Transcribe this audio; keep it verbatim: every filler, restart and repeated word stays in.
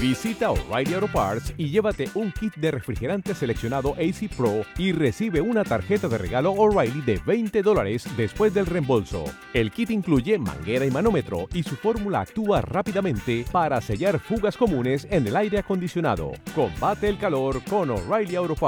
Visita O'Reilly Auto Parts y llévate un kit de refrigerante seleccionado A C Pro y recibe una tarjeta de regalo O'Reilly de veinte dólares después del reembolso. El kit incluye manguera y manómetro y su fórmula actúa rápidamente para sellar fugas comunes en el aire acondicionado. Combate el calor con O'Reilly Auto Parts.